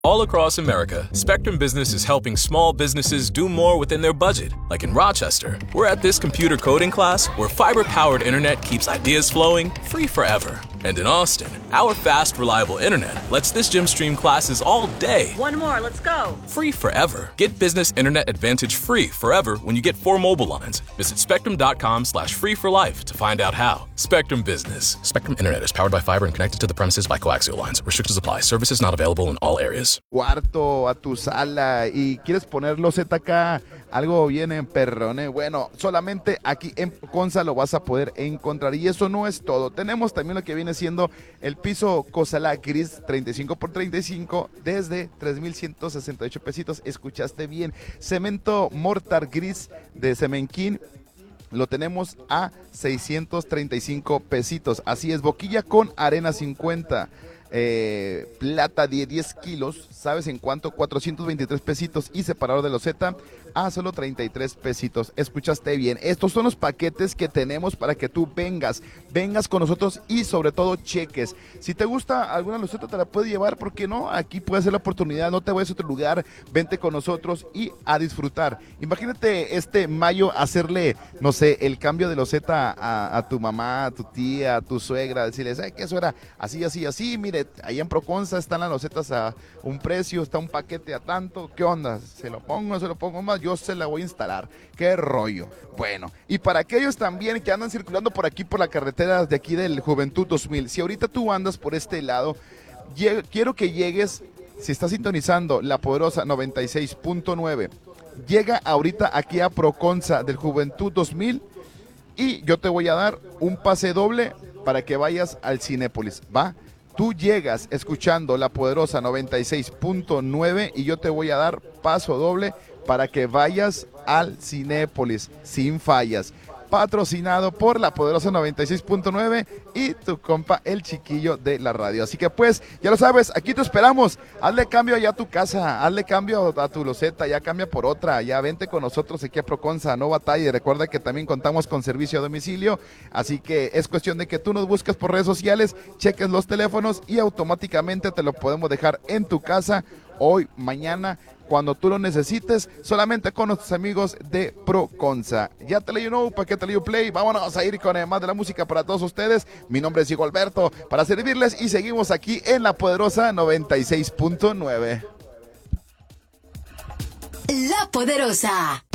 All across America, Spectrum Business is helping small businesses do more within their budget. Like in Rochester, we're at this computer coding class where fiber-powered internet keeps ideas flowing free forever. And in Austin, our fast, reliable internet lets this gym stream classes all day. One more, let's go. Free forever. Get Business Internet Advantage free forever when you get 4 mobile lines. Visit spectrum.com/free for life to find out how. Spectrum Business. Spectrum Internet is powered by fiber and connected to the premises by coaxial lines. Restrictions apply. Services not available in all areas. Cuarto, a tu sala y quieres ponerlo ZK, algo bien en perrone. Bueno, solamente aquí en Proconza lo vas a poder encontrar y eso no es todo. Tenemos también lo que viene siendo el piso Cosala Gris 35x35 desde 3,168 pesitos. Escuchaste bien. Cemento Mortar Gris de Cemenquín lo tenemos a 635 pesitos. Así es, boquilla con arena 50. Plata de 10 kilos, ¿sabes en cuánto? 423 pesitos y separador de loseta a solo 33 pesitos. Escuchaste bien, estos son los paquetes que tenemos para que tú vengas con nosotros y sobre todo cheques. Si te gusta alguna loseta te la puedes llevar, ¿por qué no? Aquí puede ser la oportunidad, no te vayas a otro lugar, vente con nosotros y a disfrutar. Imagínate este mayo hacerle, no sé, el cambio de loseta a tu mamá, a tu tía, a tu suegra, decirles, ay, que eso era así, mire, ahí en Proconza están las losetas a un precio, está un paquete a tanto, ¿qué onda? ¿Se lo pongo más? Yo se la voy a instalar, qué rollo. Bueno, y para aquellos también que andan circulando por aquí, por la carretera de aquí del Juventud 2000, si ahorita tú andas por este lado, quiero que llegues, si estás sintonizando la poderosa 96.9, llega ahorita aquí a Proconza del Juventud 2000 y yo te voy a dar un pase doble para que vayas al Cinépolis, ¿va? Tú llegas escuchando la poderosa 96.9 y yo te voy a dar paso doble para que vayas al Cinépolis sin fallas. Patrocinado por la poderosa 96.9 y tu compa el chiquillo de la radio. Así que pues, ya lo sabes, aquí te esperamos. Hazle cambio allá a tu casa, hazle cambio a tu loseta, ya cambia por otra, ya vente con nosotros aquí a Proconza, no batalla. Recuerda que también contamos con servicio a domicilio, así que es cuestión de que tú nos busques por redes sociales, cheques los teléfonos y automáticamente te lo podemos dejar en tu casa hoy, mañana, cuando tú lo necesites, solamente con nuestros amigos de Proconza. Ya te leí para que te leí play. Vámonos a ir con más de la música para todos ustedes. Mi nombre es Diego Alberto para servirles y seguimos aquí en la poderosa 96.9. La Poderosa.